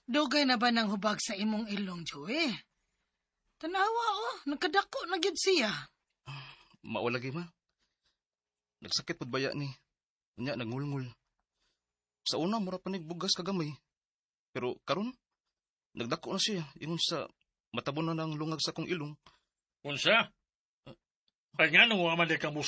Dugay na ba ng hubag sa imong ilong, Joey? Tanawa, nagkadako na gyud siya. Maulagi ma. Nagsakit pud baya ni. Unya nangulngul. Sa una mura pa bugas kagamay. Pero karon nagdako na siya ingon sa matabon na ng lungag sa kong ilong. Unsa? Kanya nung waman di ka